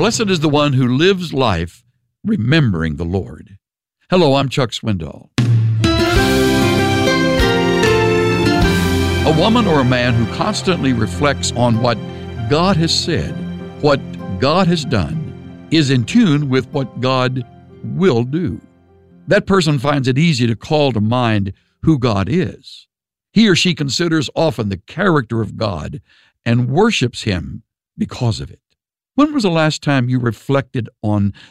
Blessed is the one who lives life remembering the Lord. Hello, I'm Chuck Swindoll. A woman or a man who constantly reflects on what God has said, what God has done, is in tune with what God will do. That person finds it easy to call to mind who God is. He or she considers often the character of God and worships Him because of it. When was the last time you reflected on